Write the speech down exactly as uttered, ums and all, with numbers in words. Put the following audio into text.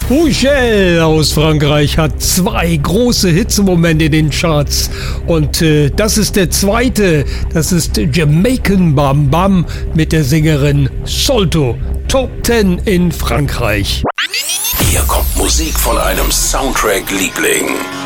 Pugel aus Frankreich hat zwei große Hitzemomente in den Charts. Und äh, das ist der zweite. Das ist Jamaican Bam Bam mit der Sängerin Solto. Top zehn in Frankreich. Hier kommt Musik von einem Soundtrack-Liebling.